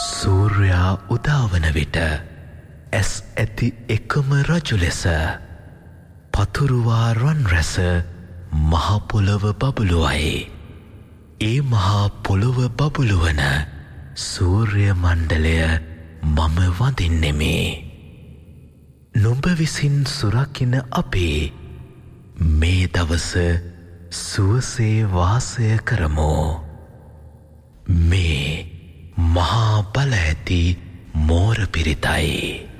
සූර්යා උදාවන විට ඇස් ඇති එකම රජු ලෙස පතුරුවා රන් රැස මහපොළොව බබළුවයි. ඒ මහා පොළොව බබළුවන සූර්ය මණ්ඩලය මම වඳින්නෙමි. නුඹ විසින් සුරකින අපේ මේ දවස සුවසේ වාසය කරමු. මේ මහා බල ඇති මෝර පිරිතයි.